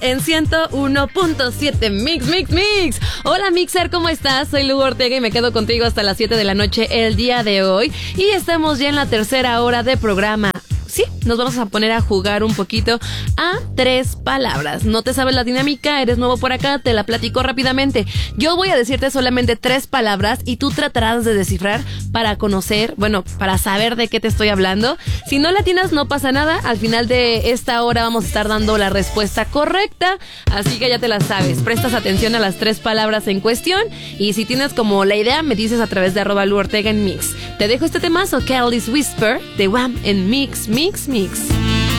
En 101.7 Mix. Hola Mixer, ¿cómo estás? Soy Lu Ortega y me quedo contigo hasta las 7 de la noche el día de hoy. Y estamos ya en la tercera hora de programa. Sí, nos vamos a poner a jugar un poquito a 3 palabras. ¿No te sabes la dinámica? ¿Eres nuevo por acá? Te la platico rápidamente. Yo voy a decirte solamente 3 palabras y tú tratarás de descifrar para conocer, para saber de qué te estoy hablando. Si no la tienes, no pasa nada. Al final de esta hora vamos a estar dando la respuesta correcta. Así que ya te la sabes. Prestas atención a las 3 palabras en cuestión. Y si tienes como la idea, me dices a través de @Lu Ortega en Mix. Te dejo este temazo, Kelly's Whisper, de Wham en Mix.